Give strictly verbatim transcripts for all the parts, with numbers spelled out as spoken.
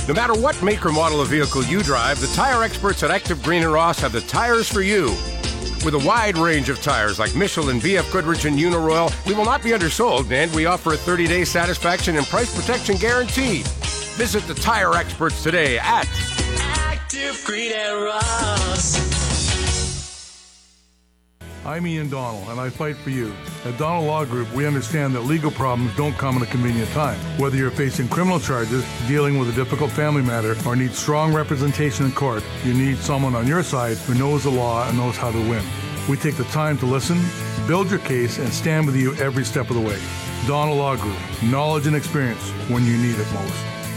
No matter what make or model of vehicle you drive, the tire experts at Active Green and Ross have the tires for you. With a wide range of tires like Michelin, B F Goodrich, and Uniroyal, we will not be undersold, and we offer a thirty-day satisfaction and price protection guarantee. Visit the tire experts today at Active Green and Ross. I'm Ian Donnell, and I fight for you. At Donnell Law Group, we understand that legal problems don't come at a convenient time. Whether you're facing criminal charges, dealing with a difficult family matter, or need strong representation in court, you need someone on your side who knows the law and knows how to win. We take the time to listen, build your case, and stand with you every step of the way. Donnell Law Group, knowledge and experience when you need it most.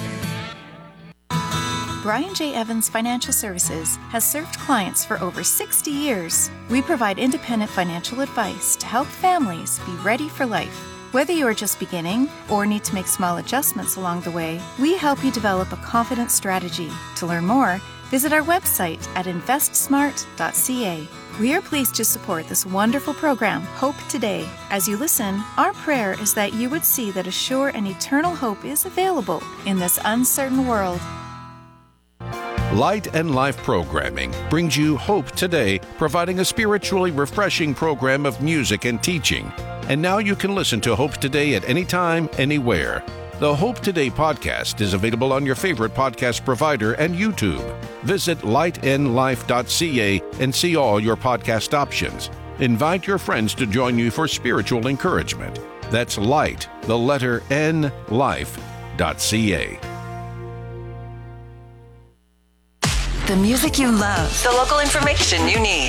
Brian J. Evans Financial Services has served clients for over sixty years. We provide independent financial advice to help families be ready for life. Whether you are just beginning or need to make small adjustments along the way, we help you develop a confident strategy. To learn more, visit our website at invest smart dot c a. We are pleased to support this wonderful program, Hope Today. As you listen, our prayer is that you would see that a sure and eternal hope is available in this uncertain world. Light and Life Programming brings you Hope Today, providing a spiritually refreshing program of music and teaching. And now you can listen to Hope Today at any time, anywhere. The Hope Today podcast is available on your favorite podcast provider and YouTube. Visit light n life dot c a and see all your podcast options. Invite your friends to join you for spiritual encouragement. That's light, the letter N, life dot c a. The music you love. The local information you need.